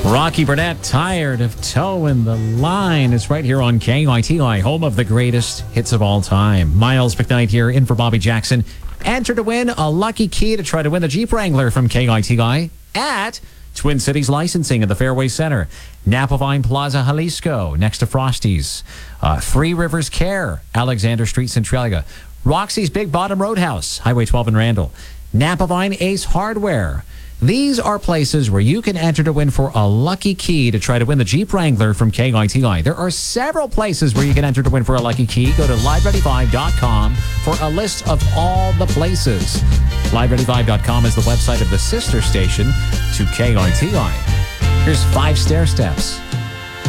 Rocky Burnett, Tired of Towing the Line. It's right here on KYTI, home of the greatest hits of all time. Miles McKnight here, in for Bobby Jackson. Enter to win a lucky key to try to win the Jeep Wrangler from KYTI at Twin Cities Licensing at the Fairway Center, Napa Vine Plaza, Jalisco, next to Frosty's, Three Rivers Care, Alexander Street, Centralia, Roxy's Big Bottom Roadhouse, Highway 12 in Randall, Napa Vine Ace Hardware. These are places where you can enter to win for a lucky key to try to win the Jeep Wrangler from KYTI. There are several places where you can enter to win for a lucky key. Go to liveready5.com for a list of all the places. Liveready5.com is the website of the sister station to KYTI. Here's 5 stair steps.